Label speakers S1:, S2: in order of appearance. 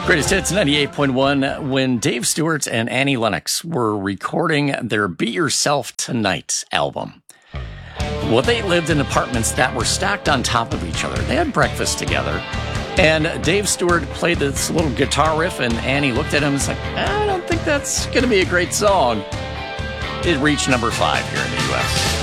S1: Greatest Hits 98.1. When Dave Stewart and Annie Lennox were recording their Be Yourself Tonight album, well, they lived in apartments that were stacked on top of each other. They had breakfast together. And Dave Stewart played this little guitar riff, and Annie looked at him and was like, I don't think that's going to be a great song. It reached number 5 here in the U.S.